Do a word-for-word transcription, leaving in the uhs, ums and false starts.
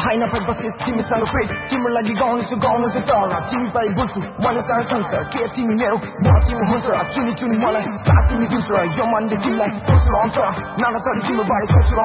Pineapple बसेस तिमी सँग पेट तिम्रो लागि गाउनु छु गाउनु चाहिँ तर तिमी पाइ बोल्छु मलाई सारा संसार के तिमी मेरो म तिमी हुन्छ चुनी चुनी मलाई साथ तिमी दिन्छ यो मनले तिमीलाई दोस्रो आउँछ नाना चढी तिम्रो बारे सोच्छु